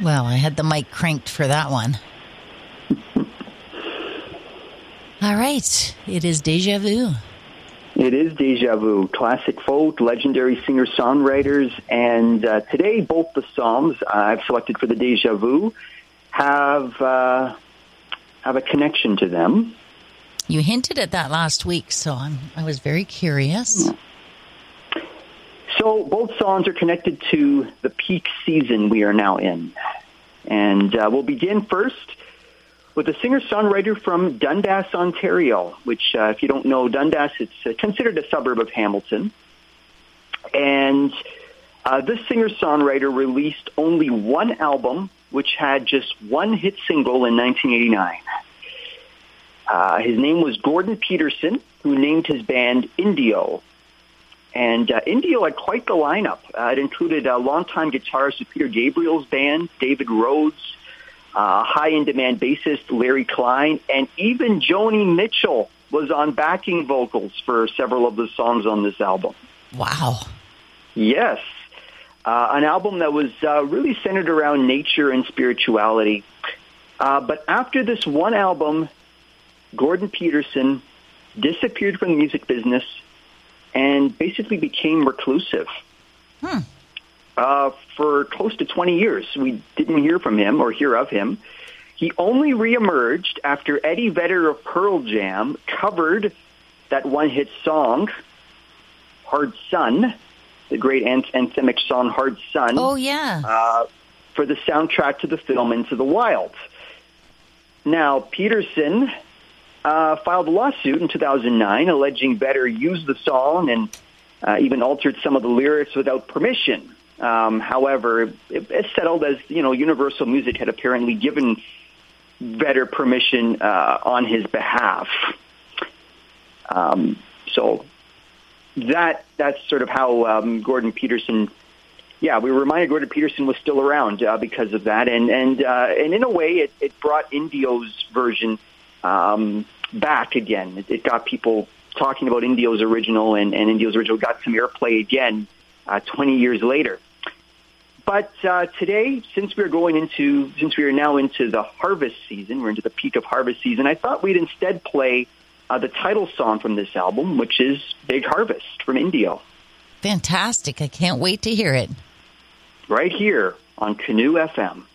Well, I had the mic cranked for that one. All right. It is Deja Vu. It is Deja Vu, classic folk, legendary singer-songwriters, and today both the songs I've selected for the Deja Vu have a connection to them. You hinted at that last week, so I was very curious. Yeah. So both songs are connected to the peak season we are now in. And we'll begin first with a singer-songwriter from Dundas, Ontario, which, if you don't know Dundas, it's considered a suburb of Hamilton. And this singer-songwriter released only one album, which had just one hit single in 1989. His name was Gordon Peterson, who named his band Indio. And Indio had quite the lineup. It included longtime guitarist of Peter Gabriel's band, David Rhodes, high-in-demand bassist Larry Klein, and even Joni Mitchell was on backing vocals for several of the songs on this album. Wow. Yes. An album that was really centered around nature and spirituality. But after this one album, Gordon Peterson disappeared from the music business and basically became reclusive. For close to 20 years, we didn't hear from him or hear of him. He only reemerged after Eddie Vedder of Pearl Jam covered that one-hit song, Hard Sun, the great anthemic song Hard Sun. Oh, yeah. For the soundtrack to the film Into the Wild. Now, Peterson filed a lawsuit in 2009 alleging Vedder used the song and even altered some of the lyrics without permission. However, it settled as, Universal Music had apparently given Vedder permission on his behalf. So that's sort of how Gordon Peterson, we were reminded Gordon Peterson was still around because of that. And in a way, it brought Indio's version back again. It got people talking about Indio's original, and Indio's original got some airplay again 20 years later. But today, since we are now into the harvest season, we're into the peak of harvest season, I thought we'd instead play the title song from this album, which is Big Harvest from Indio. Fantastic. I can't wait to hear it. Right here on Canoe FM.